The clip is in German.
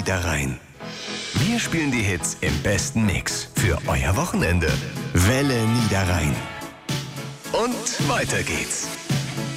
Niederrhein. Wir spielen die Hits im besten Mix für euer Wochenende. Welle Niederrhein. Und weiter geht's.